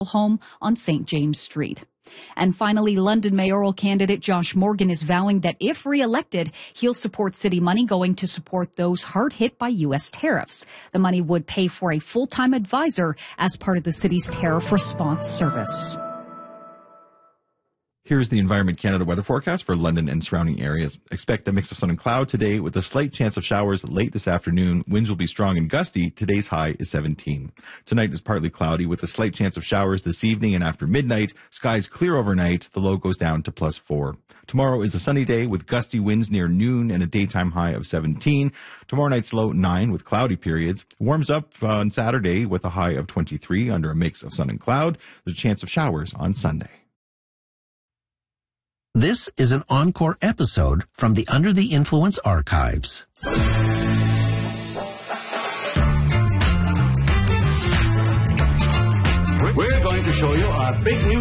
home on St. James Street. And finally, London mayoral candidate Josh Morgan is vowing that if re-elected, he'll support city money going to support those hard hit by U.S. tariffs. The money would pay for a full-time advisor as part of the city's tariff response service. Here's the Environment Canada weather forecast for London and surrounding areas. Expect a mix of sun and cloud today with a slight chance of showers late this afternoon. Winds will be strong and gusty. Today's high is 17. Tonight is partly cloudy with a slight chance of showers this evening and after midnight. Skies clear overnight. The low goes down to +4. Tomorrow is a sunny day with gusty winds near noon and a daytime high of 17. Tomorrow night's low 9 with cloudy periods. It warms up on Saturday with a high of 23 under a mix of sun and cloud. There's a chance of showers on Sunday. This is an encore episode from the Under the Influence archives. We're going to show you our big new